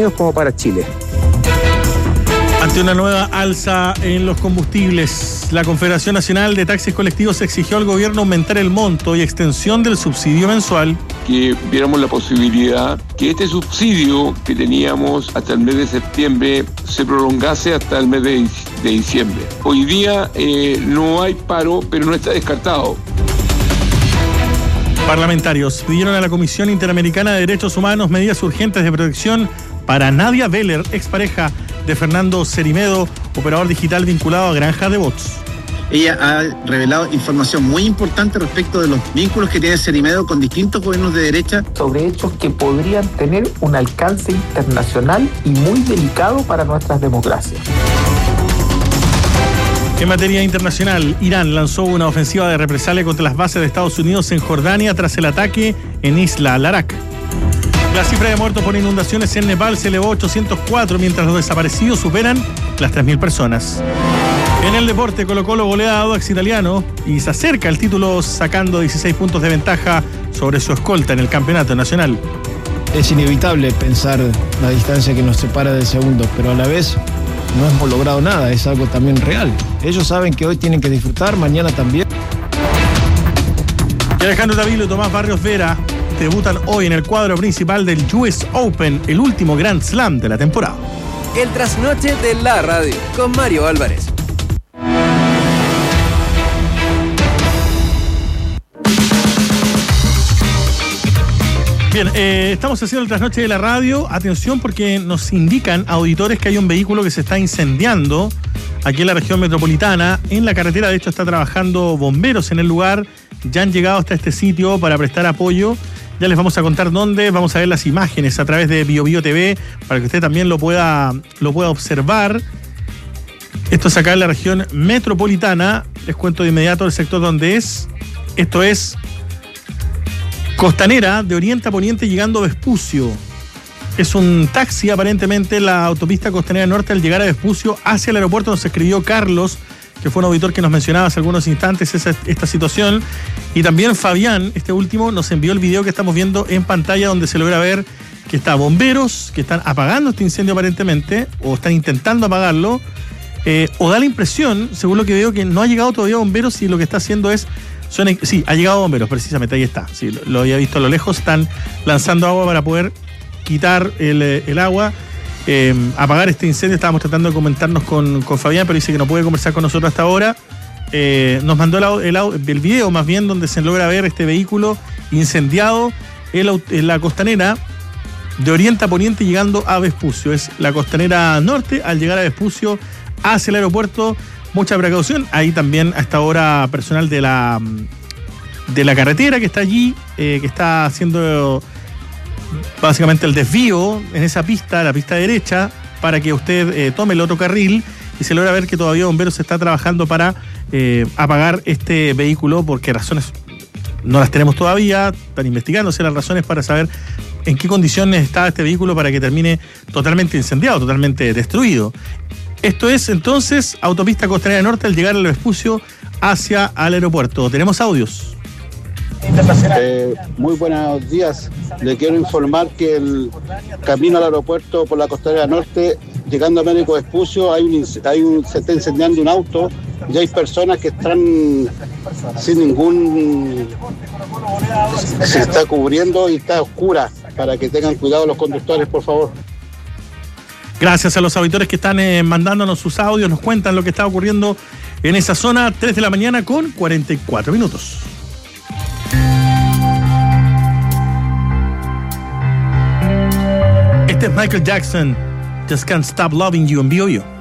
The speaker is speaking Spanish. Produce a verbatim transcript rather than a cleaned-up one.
Unidos como para Chile. Ante una nueva alza en los combustibles, la Confederación Nacional de Taxis Colectivos exigió al gobierno aumentar el monto y extensión del subsidio mensual. Que viéramos la posibilidad que este subsidio que teníamos hasta el mes de septiembre se prolongase hasta el mes de, de diciembre. Hoy día eh, no hay paro, pero no está descartado. Parlamentarios pidieron a la Comisión Interamericana de Derechos Humanos medidas urgentes de protección para Nadia Veller, expareja de Fernando Cerimedo, operador digital vinculado a Granja de Bots. Ella ha revelado información muy importante respecto de los vínculos que tiene Cerimedo con distintos gobiernos de derecha. Sobre hechos que podrían tener un alcance internacional y muy delicado para nuestras democracias. En materia internacional, Irán lanzó una ofensiva de represalia contra las bases de Estados Unidos en Jordania tras el ataque en Isla Larak. La cifra de muertos por inundaciones en Nepal se elevó a ochocientos cuatro, mientras los desaparecidos superan las tres mil personas. En el deporte, Colo-Colo golea a Audax Italiano y se acerca al título sacando dieciséis puntos de ventaja sobre su escolta en el campeonato nacional. Es inevitable pensar la distancia que nos separa del segundo, pero a la vez no hemos logrado nada, es algo también real. Ellos saben que hoy tienen que disfrutar, mañana también. Y Alejandro Davilo y Tomás Barrios Vera debutan hoy en el cuadro principal del U S Open, el último Grand Slam de la temporada. El trasnoche de la radio con Mario Álvarez. Bien, eh, estamos haciendo el trasnoche de la radio. Atención, porque nos indican auditores que hay un vehículo que se está incendiando aquí en la región metropolitana. En la carretera, de hecho, está trabajando bomberos en el lugar. Ya han llegado hasta este sitio para prestar apoyo. Ya les vamos a contar dónde. Vamos a ver las imágenes a través de Bio Bio T V para que usted también lo pueda, lo pueda observar. Esto es acá en la región metropolitana. Les cuento de inmediato el sector donde es. Esto es Costanera, de oriente a poniente, llegando a Vespucio. Es un taxi, aparentemente, la autopista Costanera Norte al llegar a Vespucio hacia el aeropuerto. Nos escribió Carlos, que fue un auditor que nos mencionaba hace algunos instantes esa, esta situación. Y también Fabián, este último, nos envió el video que estamos viendo en pantalla, donde se logra ver que está bomberos que están apagando este incendio aparentemente, o están intentando apagarlo, eh, o da la impresión, según lo que veo, que no ha llegado todavía bomberos y lo que está haciendo es... Son, sí, ha llegado bomberos, precisamente, ahí está. Sí, lo, lo había visto a lo lejos, están lanzando agua para poder quitar el, el agua, eh, apagar este incendio. Estábamos tratando de comentarnos con, con Fabián, pero dice que no puede conversar con nosotros hasta ahora. Eh, nos mandó el, el, el video, más bien, donde se logra ver este vehículo incendiado en, en la Costanera, de oriente a poniente, llegando a Vespucio. Es la Costanera Norte, al llegar a Vespucio hacia el aeropuerto. Mucha precaución. Ahí también a esta hora personal de la de la carretera que está allí, eh, que está haciendo básicamente el desvío en esa pista, la pista derecha, para que usted eh, tome el otro carril, y se logra ver que todavía Bomberos está trabajando para eh, apagar este vehículo, porque razones no las tenemos todavía. Están investigándose las razones para saber en qué condiciones está este vehículo para que termine totalmente incendiado, totalmente destruido. Esto es entonces autopista Costanera Norte al llegar al Vespucio hacia el aeropuerto. Tenemos audios. Eh, muy buenos días. Le quiero informar que el camino al aeropuerto por la Costanera Norte, llegando a Médico Vespucio, hay un, hay un, se está incendiando un auto y hay personas que están sin ningún... se está cubriendo y está oscura, para que tengan cuidado los conductores, por favor. Gracias a los auditores que están eh, mandándonos sus audios, nos cuentan lo que está ocurriendo en esa zona. Tres de la mañana con cuarenta y cuatro minutos. Este es Michael Jackson, Just Can't Stop Loving You en Bio Bio.